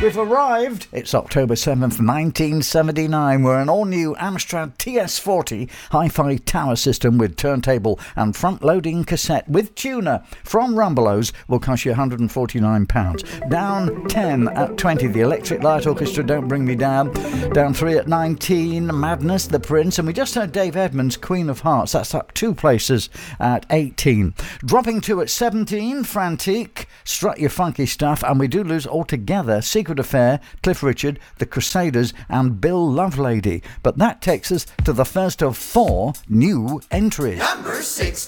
We've arrived. It's October 7th, 1979. We're an all-new Amstrad TS40 hi-fi tower system with turntable and front-loading cassette with tuner from Rumbelows will cost you £149. Down 10 at 20, the Electric Light Orchestra, Don't Bring Me Down. Down 3 at 19, Madness, The Prince. And we just heard Dave Edmunds, Queen of Hearts. That's up 2 places at 18. Dropping 2 at 17, Frantique, Strut Your Funky Stuff. And we do lose altogether Secret Affair, Cliff Richard, The Crusaders and Bill Lovelady. But that takes us to the first of 4 new entries. Number 16.